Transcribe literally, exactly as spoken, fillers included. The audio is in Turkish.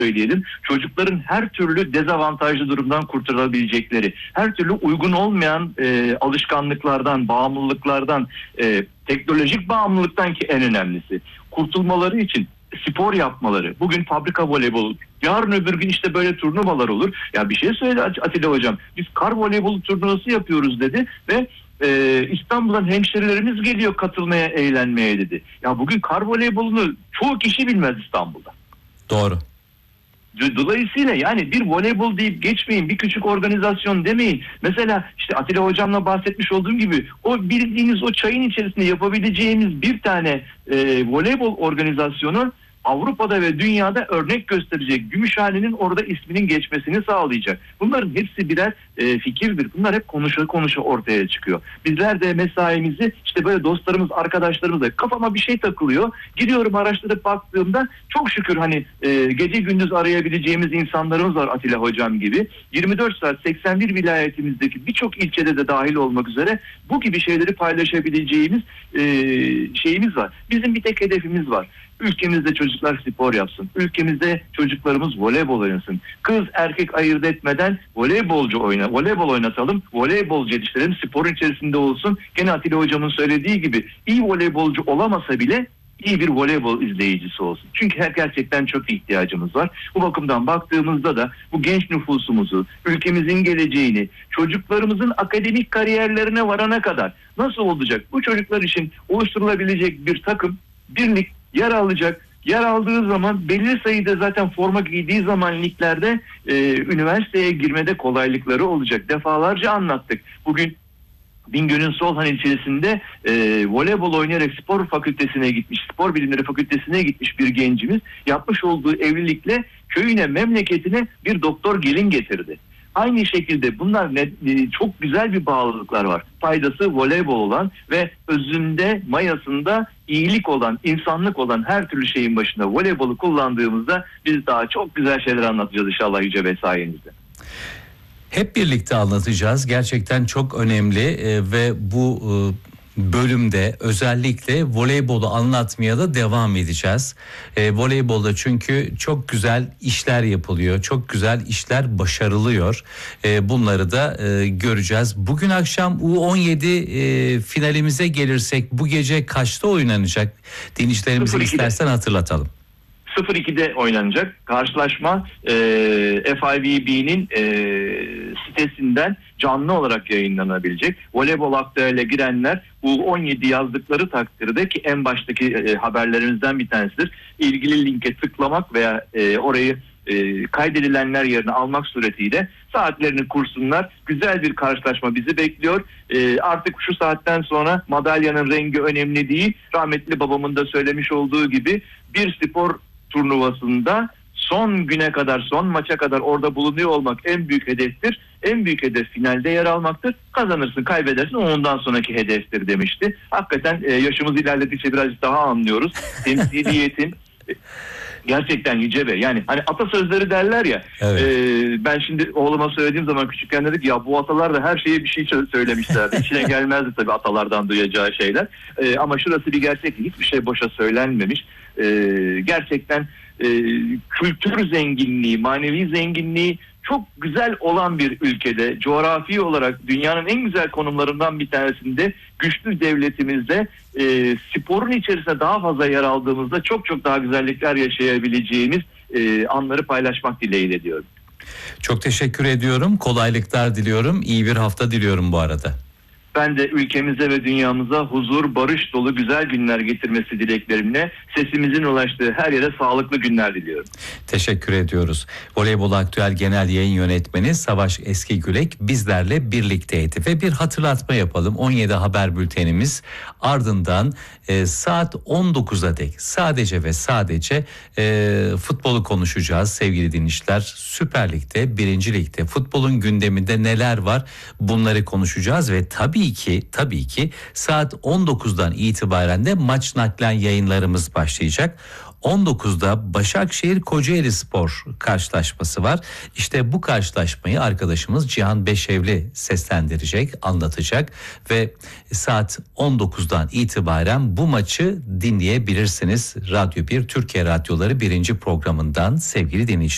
söyleyelim. Çocukların her türlü dezavantajlı durumdan kurtarabilecekleri, her türlü uygun olmayan e, alışkanlıklardan, bağımlılıklardan, e, teknolojik bağımlılıktan ki en önemlisi kurtulmaları için spor yapmaları. Bugün fabrika voleybolu, yarın öbür gün işte böyle turnuvalar olur. Ya bir şey söyledi Atilla Hocam. Biz kar voleybolu turnuvası yapıyoruz dedi ve e, İstanbul'dan hemşerilerimiz geliyor katılmaya, eğlenmeye dedi. Ya bugün kar voleybolunu çoğu kişi bilmez İstanbul'da. Doğru. Dolayısıyla yani bir voleybol deyip geçmeyin, bir küçük organizasyon demeyin. Mesela işte Atilla Hocam'la bahsetmiş olduğum gibi o bildiğiniz o çayın içerisinde yapabileceğimiz bir tane e, voleybol organizasyonu Avrupa'da ve dünyada örnek gösterecek. Gümüşhane'nin orada isminin geçmesini sağlayacak. Bunların hepsi birer e, fikirdir. Bunlar hep konuşa konuşa ortaya çıkıyor. Bizler de mesaimizi işte böyle dostlarımız, arkadaşlarımızla kafama bir şey takılıyor. Gidiyorum araştırıp baktığımda çok şükür hani e, gece gündüz arayabileceğimiz insanlarımız var Atilla Hocam gibi. yirmi dört saat seksen bir vilayetimizdeki birçok ilçede de dahil olmak üzere bu gibi şeyleri paylaşabileceğimiz e, şeyimiz var. Bizim bir tek hedefimiz var. Ülkemizde çocuklar spor yapsın. Ülkemizde çocuklarımız voleybol oynasın. Kız erkek ayırt etmeden voleybolcu oyna, voleybol oynatalım. Voleybolcu yetiştirelim. Sporun içerisinde olsun. Gene Atilla Hocam'ın söylediği gibi iyi voleybolcu olamasa bile iyi bir voleybol izleyicisi olsun. Çünkü her gerçekten çok ihtiyacımız var. Bu bakımdan baktığımızda da bu genç nüfusumuzu, ülkemizin geleceğini, çocuklarımızın akademik kariyerlerine varana kadar nasıl olacak? Bu çocuklar için oluşturulabilecek bir takım, birlik yer alacak. Yer aldığı zaman belli sayıda zaten forma giydiği zaman liglerde e, üniversiteye girmede kolaylıkları olacak. Defalarca anlattık. Bugün Bingöl'ün Solhan ilçesinde e, voleybol oynayarak spor fakültesine gitmiş, spor bilimleri fakültesine gitmiş bir gencimiz yapmış olduğu evlilikle köyüne, memleketine bir doktor gelin getirdi. Aynı şekilde bunlar ne, çok güzel bir bağlılıklar var. Faydası voleybol olan ve özünde, mayasında iyilik olan, insanlık olan her türlü şeyin başında voleybolu kullandığımızda biz daha çok güzel şeyler anlatacağız inşallah Yüce Bey sayenizde. Hep birlikte anlatacağız. Gerçekten çok önemli e, ve bu e, bölümde özellikle voleybolu anlatmaya da devam edeceğiz. E, voleybolda çünkü çok güzel işler yapılıyor. Çok güzel işler başarılıyor. E, bunları da e, göreceğiz. Bugün akşam U on yedi e, finalimize gelirsek bu gece kaçta oynanacak? Dinleyicilerimize istersen hatırlatalım. sıfır ikide oynanacak. Karşılaşma e, F I V B'nin e, sitesinden canlı olarak yayınlanabilecek. Voleybol aktüele girenler U on yedi yazdıkları takdirde ki en baştaki e, haberlerimizden bir tanesidir. İlgili linke tıklamak veya e, orayı e, kaydedilenler yerine almak suretiyle saatlerini kursunlar. Güzel bir karşılaşma bizi bekliyor. E, artık şu saatten sonra madalyanın rengi önemli değil. Rahmetli babamın da söylemiş olduğu gibi bir spor turnuvasında son güne kadar, son maça kadar orada bulunuyor olmak en büyük hedeftir. En büyük hedef finalde yer almaktır. Kazanırsın, kaybedersin, ondan sonraki hedeftir demişti. Hakikaten e, yaşımız ilerledikçe birazcık daha anlıyoruz. Temsiliyetin e, gerçekten Yüce Bey. Yani hani atasözleri derler ya. Evet. E, ben şimdi oğluma söylediğim zaman küçükken dedik ya bu atalar da her şeye bir şey söylemişlerdi. İçine gelmezdi tabii atalardan duyacağı şeyler. E, ama şurası bir gerçek. Hiçbir şey boşa söylenmemiş. E, gerçekten e, kültür zenginliği, manevi zenginliği çok güzel olan bir ülkede, coğrafi olarak dünyanın en güzel konumlarından bir tanesinde, güçlü devletimizde e, sporun içerisinde daha fazla yer aldığımızda çok çok daha güzellikler yaşayabileceğimiz e, anları paylaşmak dileğiyle diyorum. Çok teşekkür ediyorum. Kolaylıklar diliyorum. İyi bir hafta diliyorum bu arada. Ben de ülkemize ve dünyamıza huzur, barış dolu güzel günler getirmesi dileklerimle sesimizin ulaştığı her yere sağlıklı günler diliyorum. Teşekkür ediyoruz. Voleybol Aktüel Genel Yayın Yönetmeni Savaş Eskigülek bizlerle birlikteydi ve bir hatırlatma yapalım. on yedi haber bültenimiz ardından e, saat on dokuza dek sadece ve sadece e, futbolu konuşacağız sevgili dinleyiciler. Süper Lig'de, birinci Lig'de futbolun gündeminde neler var bunları konuşacağız ve tabii Tabii ki tabii ki saat on dokuzdan itibaren de maç naklen yayınlarımız başlayacak. on dokuzda Başakşehir Kocaeli Spor karşılaşması var. İşte bu karşılaşmayı arkadaşımız Cihan Beşevli seslendirecek, anlatacak ve saat on dokuzdan itibaren bu maçı dinleyebilirsiniz. Radyo bir Türkiye Radyoları birinci programından sevgili dinleyiciler.